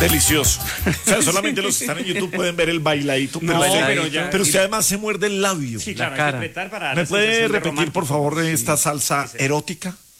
Delicioso. O sea, solamente los que están en YouTube pueden ver el bailadito. No, pero ya. Pero usted además se muerde el labio. Sí, claro, La hay que cara. apretar para dar ¿Me la puede sensación de repetir, romántico. por favor, esta salsa erótica?